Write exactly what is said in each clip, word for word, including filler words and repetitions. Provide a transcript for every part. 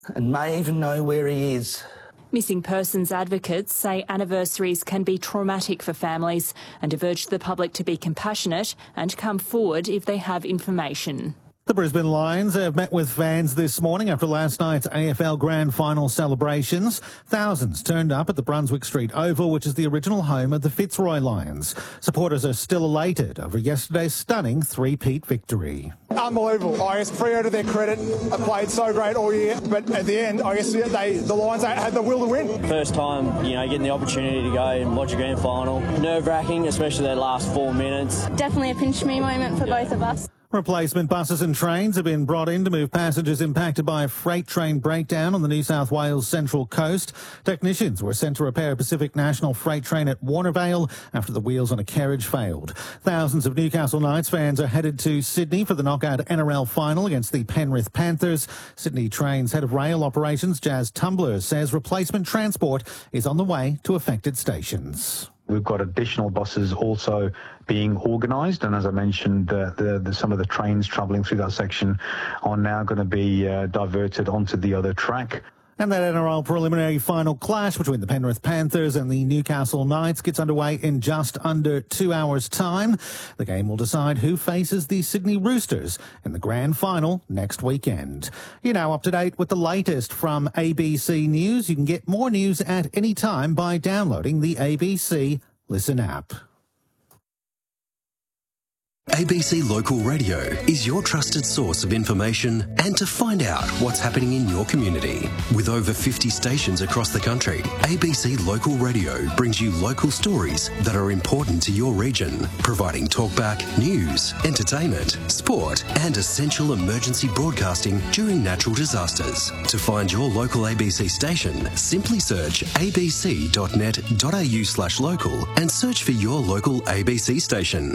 and may even know where he is. Missing persons advocates say anniversaries can be traumatic for families and have urged the public to be compassionate and come forward if they have information. The Brisbane Lions have met with fans this morning after last night's A F L Grand Final celebrations. Thousands turned up at the Brunswick Street Oval, which is the original home of the Fitzroy Lions. Supporters are still elated over yesterday's stunning three-peat victory. Unbelievable. I guess Freo, to their credit, have played so great all year, but at the end, I guess they, the Lions had the will to win. First time, you know, getting the opportunity to go and watch a grand final. Nerve-wracking, especially that last four minutes. Definitely a pinch-me moment for yeah. both of us. Replacement buses and trains have been brought in to move passengers impacted by a freight train breakdown on the New South Wales Central Coast. Technicians were sent to repair a Pacific National freight train at Warnervale after the wheels on a carriage failed. Thousands of Newcastle Knights fans are headed to Sydney for the knockout N R L final against the Penrith Panthers. Sydney Trains head of rail operations, Jazz Tumbler, says replacement transport is on the way to affected stations. We've got additional buses also being organised, and as I mentioned, uh, the, the, some of the trains travelling through that section are now going to be uh, diverted onto the other track. And that N R L preliminary final clash between the Penrith Panthers and the Newcastle Knights gets underway in just under two hours' time. The game will decide who faces the Sydney Roosters in the grand final next weekend. You're now up to date with the latest from A B C News. You can get more news at any time by downloading the A B C Listen app. A B C Local Radio is your trusted source of information and to find out what's happening in your community. With over fifty stations across the country, A B C Local Radio brings you local stories that are important to your region, providing talkback, news, entertainment, sport and essential emergency broadcasting during natural disasters. To find your local A B C station, simply search abc dot net dot a u slash local and search for your local A B C station.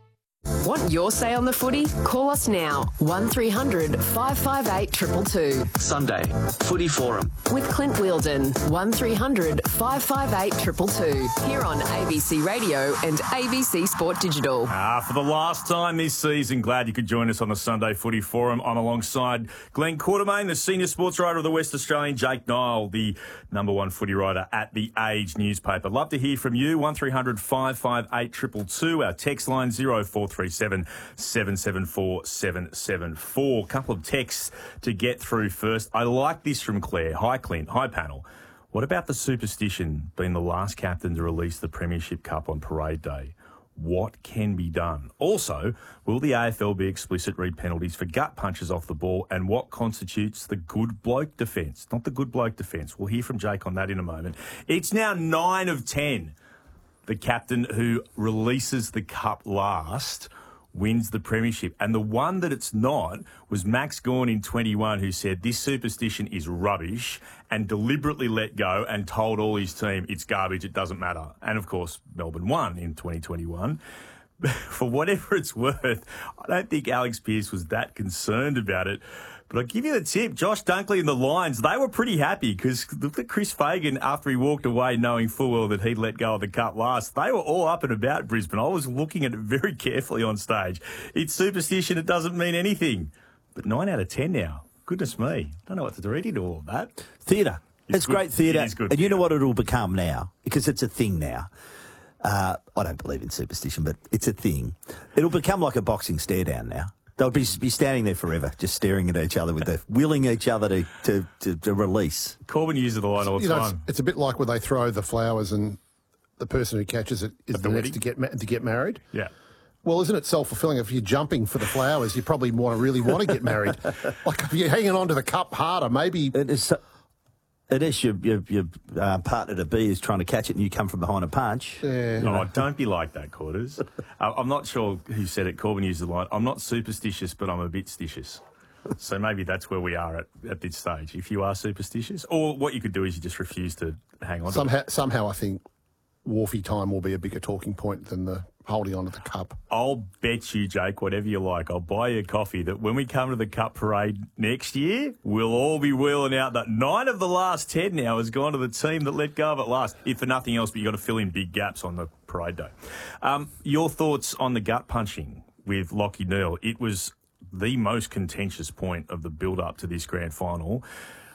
Want your say on the footy? Call us now. one three hundred five five eight two two two. Sunday, Footy Forum. With Clint Wheeldon. one three hundred five five eight two two two. Here on A B C Radio and A B C Sport Digital. Ah, for the last time this season, glad you could join us on the Sunday Footy Forum. I'm alongside Glenn Quartermain, the senior sports writer of the West Australian, Jake Nile, the number one footy writer at The Age newspaper. Love to hear from you. one three hundred five five eight two two two. Our text line zero four three seven seven seven four seven seven four. Couple of texts to get through first. I like this from Claire. Hi, Clint. Hi, panel. What about the superstition being the last captain to release the Premiership Cup on parade day? What can be done? Also, will the A F L be explicit read penalties for gut punches off the ball, and what constitutes the good bloke defence? Not the good bloke defence. We'll hear from Jake on that in a moment. It's now nine of ten. The captain who releases the cup last wins the premiership. And the one that it's not was Max Gawn in twenty-one, who said this superstition is rubbish and deliberately let go and told all his team it's garbage, it doesn't matter. And, of course, Melbourne won in twenty twenty-one. For whatever it's worth, I don't think Alex Pearce was that concerned about it. But I'll give you the tip. Josh Dunkley and the Lions, they were pretty happy because look at Chris Fagan after he walked away knowing full well that he'd let go of the cup last. They were all up and about Brisbane. I was looking at it very carefully on stage. It's superstition. It doesn't mean anything. But nine out of ten now. Goodness me. I don't know what to read into all of that. Theatre. It's, it's great theatre. It is good and theatre. You know what it'll become now? Because it's a thing now. Uh, I don't believe in superstition, but it's a thing. It'll become like a boxing stare down now. They'll be, be standing there forever, just staring at each other, with the willing each other to, to, to, to release. Corbin uses the line all the you time. Know, it's, it's a bit like when they throw the flowers and the person who catches it is At the, the next to get ma- to get married. Yeah. Well, isn't it self-fulfilling? If you're jumping for the flowers, you probably want to really want to get married. Like if you're hanging on to the cup harder, maybe. It is. So, It is your your, your uh, partner to be is trying to catch it and you come from behind a punch. Yeah. No, don't be like that, Quarters. uh, I'm not sure who said it. Corbin used the line. I'm not superstitious, but I'm a bit stitious. So maybe that's where we are at, at this stage. If you are superstitious, or what you could do is you just refuse to hang on somehow, to it. Somehow I think Wharfie time will be a bigger talking point than the holding on to the cup. I'll bet you, Jake, whatever you like, I'll buy you a coffee that when we come to the Cup Parade next year, we'll all be wheeling out that nine of the last ten now has gone to the team that let go of it last. If for nothing else, but you've got to fill in big gaps on the parade day. Um, your thoughts on the gut punching with Lachie Neale? It was the most contentious point of the build-up to this grand final.